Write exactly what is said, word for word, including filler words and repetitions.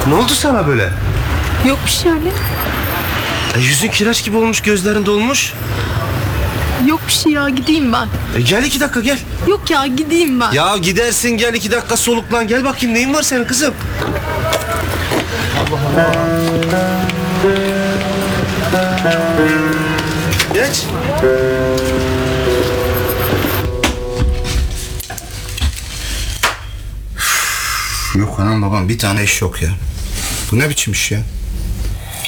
Ne oldu sana böyle? Yok bir şey Ali. E, yüzün kireç gibi olmuş, gözlerin dolmuş. Yok bir şey ya, gideyim ben. E, gel iki dakika gel. Yok ya, gideyim ben. Ya gidersin, gel iki dakika soluklan. Gel bakayım, neyin var senin kızım? Geç. Yok anam babam, bir tane iş yok ya. Bu ne biçim iş ya?